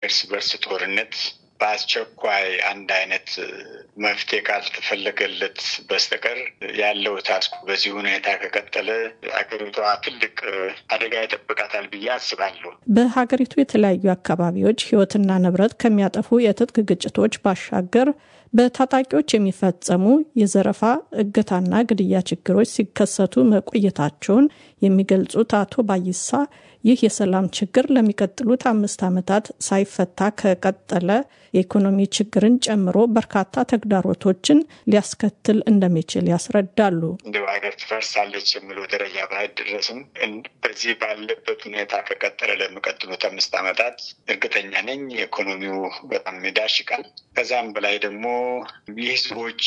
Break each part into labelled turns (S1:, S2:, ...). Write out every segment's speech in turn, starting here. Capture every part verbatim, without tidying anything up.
S1: የእርስ በርስ ጦርነት በአስቸኳይ አንድ አይነት መፍትሄ ካልተፈለገለት በስተቀር ያለው ታስኩ በዚህ ሁኔታ ከቀጠለ አገሪቷ ትልቅ አደጋ ይጠብቃታል ብዬ አስባለሁ።
S2: በሀገሪቱ የተለያዩ አካባቢዎች ህይወትና ንብረት ከሚያጠፉ የትጥቅ ግጭቶች ባሻገር በታጣቂዎች የሚፈጸሙ የዘረፋ እገታና ግድያ ችግሮች ሲከሰቱ መቆየታቸውን የሚገልጹት አቶ ባይሳ ይህ የሰላም ችግር ለሚቀጥሉት አምስት ዓመታት ሳይፈታ ከቀጠለ የኢኮኖሚ ችግርን ጨምሮ በርካታ ተግዳሮቶችን ሊያስከትል እንደሚችል ያስረዳሉ።
S1: እንደው ሀገር ትፈርሳለች የሚለው ደረጃ ባይደረስም በዚህ ባለበት ሁኔታ ከቀጠለ ለሚቀጥሉት አምስት ዓመታት እርግጠኛ ነኝ ኢኮኖሚው በጣም ይዳሽቃል። ከዛም በላይ ደግሞ የህዝቦች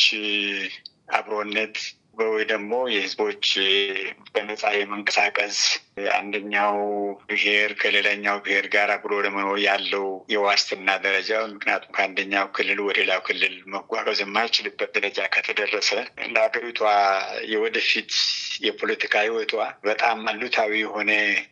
S1: አብሮነት ወይ ደግሞ የህዝቦች በነጻ የመንቀሳቀስ አንደኛው ብሔር ከሌላኛው ብሔር ጋር አብሮ ለመኖር ያለው የዋስትና ደረጃ ምክንያቱም ከአንደኛው ክልል ወደ ሌላው ክልል መጓጓዝ የማይችልበት ደረጃ ከተደረሰ ለሀገሪቷ የወደፊት የፖለቲካ ህይወቷ በጣም አሉታዊ የሆነ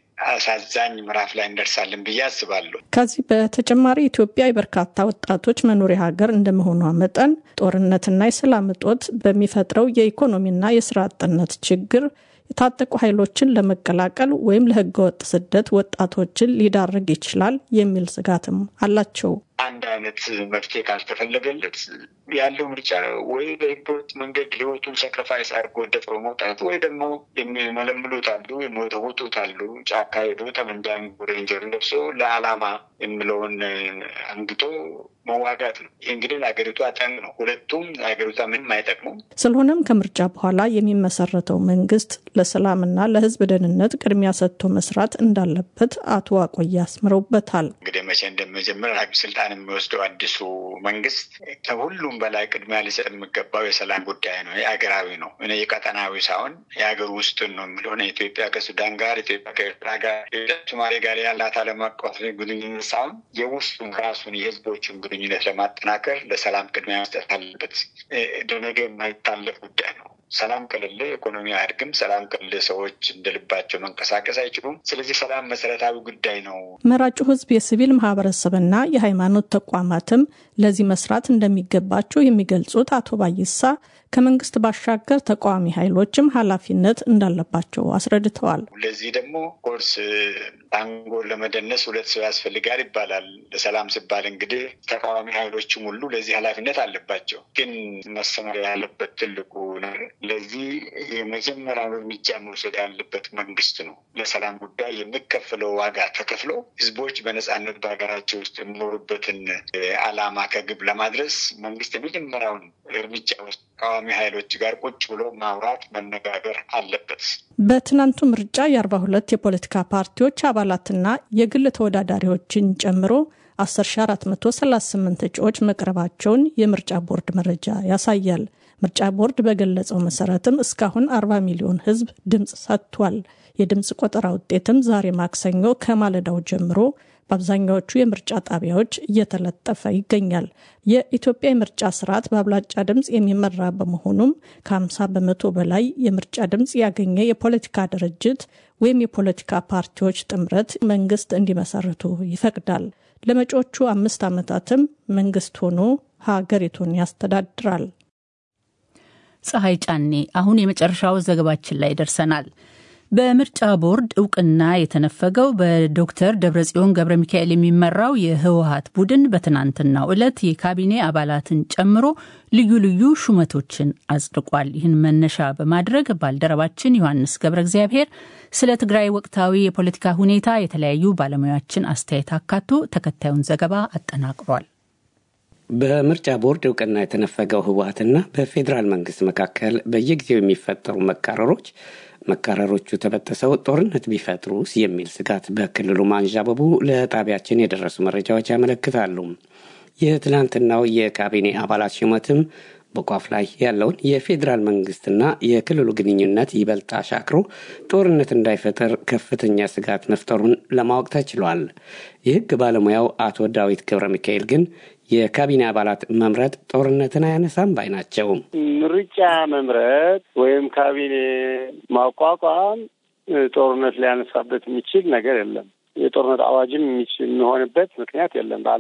S1: አሳዛኝ ምዕራፍ ላይ እንደርሳለን ብዬ አስባለሁ።
S2: ከዚህ በተጨማሪ ኢትዮጵያ የበርካታ ወጣቶች መኖሪያ ሀገር እንደመሆኗ መጠን ጦርነትና የሰላም እጦት በሚፈጥረው የኢኮኖሚና የስራ አጥነት ችግር የታጠቁ ኃይሎችን ለመቀላቀል ወይም ለህገወጥ ስደት ወጣቶችን ሊዳርግ ይችላል የሚል ስጋትም አላቸው።
S1: አንድ አይነት መፍትሄ ካልተፈለገለት ያለው ምርጫ ወይ በህገወጥ መንገድ ህይወቱን ሳክሪፋይስ አድርጎ ደፍሮ መውጣት ወይ ደግሞ የሚመለምሉት አሉ፣ የሚወተውቱት አሉ፣ ጫካ ሄዶ ጠመንጃን ሬንጀር ለብሶ ለዓላማ የሚለውን አንግቶ መዋጋት ነው። ይህ እንግዲህ ለሀገሪቷ ጠንቅ ነው። ሁለቱም ለሀገሪቷ ምንም አይጠቅሙም።
S2: ስለሆነም ከምርጫ በኋላ የሚመሰረተው መንግስት ለሰላምና ለህዝብ ደህንነት ቅድሚያ ሰጥቶ መስራት እንዳለበት አቶ አቆያ አስምረውበታል።
S1: እንግዲህ መቼ እንደመጀመር ስልጣን የሚወስደው አዲሱ መንግስት ከሁሉም በላይ ቅድሚያ ሊሰጥ የሚገባው የሰላም ጉዳይ ነው። የሀገራዊ ነው። እኔ የቀጠናዊ ሳይሆን የሀገር ውስጥ ነው የሚለው ኢትዮጵያ ከሱዳን ጋር፣ ኢትዮጵያ ከኤርትራ ጋር፣ ሶማሌ ጋር ያላት ዓለም አቀፍ ግንኙነት ሳይሆን የውስጡን ራሱን የህዝቦችን ግንኙነት ለማጠናከር ለሰላም ቅድሚያ መስጠት አለበት። ደነገ የማይታለፍ ጉዳይ ነው። ሰላም ከሌለ ኢኮኖሚ አያድግም። ሰላም ከሌለ ሰዎች እንደልባቸው መንቀሳቀስ አይችሉም። ስለዚህ ሰላም መሰረታዊ ጉዳይ ነው።
S2: መራጩ ህዝብ፣ የሲቪል ማህበረሰብና የሃይማኖት ተቋማትም ለዚህ መስራት እንደሚገባቸው የሚገልጹት አቶ ባይሳ ከመንግስት ባሻገር ተቃዋሚ ኃይሎችም ኃላፊነት እንዳለባቸው አስረድተዋል።
S1: ለዚህ ደግሞ ኮርስ ታንጎ ለመደነስ ሁለት ሰው ያስፈልጋል ይባላል። ለሰላም ሲባል እንግዲህ ተቃዋሚ ኃይሎችም ሁሉ ለዚህ ኃላፊነት አለባቸው። ግን መሰመር ያለበት ትልቁ ነገር ለዚህ የመጀመሪያው እርምጃ መውሰድ ያለበት መንግስት ነው። ለሰላም ጉዳይ የሚከፈለው ዋጋ ተከፍሎ ህዝቦች በነጻነት በሀገራቸው ውስጥ የሚኖሩበትን ዓላማ ከግብ ለማድረስ መንግስት የመጀመሪያውን እርምጃ ወስዶ ተቃዋሚ ኃይሎች ጋር ቁጭ ብሎ ማውራት መነጋገር አለበት።
S2: በትናንቱ ምርጫ የአርባ ሁለት የፖለቲካ ፓርቲዎች አባላትና የግል ተወዳዳሪዎችን ጨምሮ አስር ሺህ አራት መቶ ሰላሳ ስምንት እጩዎች መቅረባቸውን የምርጫ ቦርድ መረጃ ያሳያል። ምርጫ ቦርድ በገለጸው መሰረትም እስካሁን አርባ ሚሊዮን ህዝብ ድምጽ ሰጥቷል። የድምጽ ቆጠራ ውጤትም ዛሬ ማክሰኞ ከማለዳው ጀምሮ በአብዛኛዎቹ የምርጫ ጣቢያዎች እየተለጠፈ ይገኛል። የኢትዮጵያ የምርጫ ስርዓት በአብላጫ ድምጽ የሚመራ በመሆኑም ከሀምሳ በመቶ በላይ የምርጫ ድምጽ ያገኘ የፖለቲካ ድርጅት ወይም የፖለቲካ ፓርቲዎች ጥምረት መንግስት እንዲመሰርቱ ይፈቅዳል። ለመጪዎቹ አምስት ዓመታትም መንግስት ሆኖ ሀገሪቱን ያስተዳድራል።
S3: ፀሐይ ጫኔ፣ አሁን የመጨረሻው ዘገባችን ላይ ደርሰናል። በምርጫ ቦርድ እውቅና የተነፈገው በዶክተር ደብረጽዮን ገብረ ሚካኤል የሚመራው የህወሓት ቡድን በትናንትናው ዕለት የካቢኔ አባላትን ጨምሮ ልዩ ልዩ ሹመቶችን አጽድቋል። ይህን መነሻ በማድረግ ባልደረባችን ዮሐንስ ገብረ እግዚአብሔር ስለ ትግራይ ወቅታዊ የፖለቲካ ሁኔታ የተለያዩ ባለሙያዎችን አስተያየት አካቶ ተከታዩን ዘገባ አጠናቅሯል።
S4: በምርጫ ቦርድ እውቅና የተነፈገው ህወሓትና በፌዴራል መንግስት መካከል በየጊዜው የሚፈጠሩ መካረሮች መካረሮቹ ተበጠሰው ጦርነት ቢፈጥሩስ የሚል ስጋት በክልሉ ማንዣበቡ ለጣቢያችን የደረሱ መረጃዎች ያመለክታሉ። የትናንትናው የካቢኔ አባላት ሹመትም በቋፍ ላይ ያለውን የፌዴራል መንግስትና የክልሉ ግንኙነት ይበልጥ አሻክሮ ጦርነት እንዳይፈጠር ከፍተኛ ስጋት መፍጠሩን ለማወቅ ተችሏል። የህግ ባለሙያው አቶ ዳዊት ገብረ ሚካኤል ግን የካቢኔ አባላት መምረጥ ጦርነትን አያነሳም ባይ ናቸው።
S5: ምርጫ መምረጥ ወይም ካቢኔ ማቋቋም ጦርነት ሊያነሳበት የሚችል ነገር የለም። የጦርነት አዋጅም የሚሆንበት ምክንያት የለም።